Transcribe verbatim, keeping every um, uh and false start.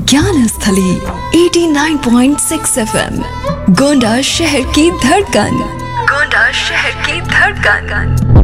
ज्ञान स्थली नवासी पॉइंट छह एफएम, गोंडा शहर की धड़कन, गोंडा शहर की धड़कन।